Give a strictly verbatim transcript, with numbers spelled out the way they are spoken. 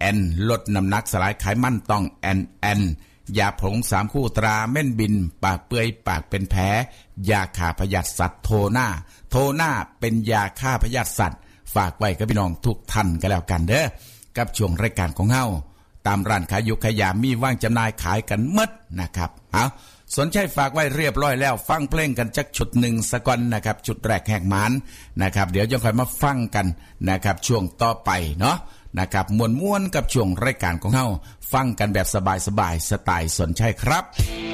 แอนลดน้ำหนักสลายไขมันต้องแอนแอนยาผงสามคู่ตราเม่นบินปากเปื่อยปากเป็นแผลยาฆ่าพยาธิสัตว์โทน่าโทน่าเป็นยาฆ่าพยาธิสัตว์ฝากไว้กับพี่น้องทุกท่านกันแล้วกันเด้อกับช่วงรายการของเฮาตามร้านขายยุขายามีว่างจำหน่ายขายกันหมดนะครับเอาสนใจฝากไว้เรียบร้อยแล้วฟังเพลงกันจักชุดหนึ่งสักก่อนนะครับชุดแรกแหกหมานนะครับเดี๋ยวจะค่อยมาฟังกันนะครับช่วงต่อไปเนาะนะครับม่วนๆกับช่วงรายการของเฮาฟังกันแบบสบายๆสไตล์สนใจครับ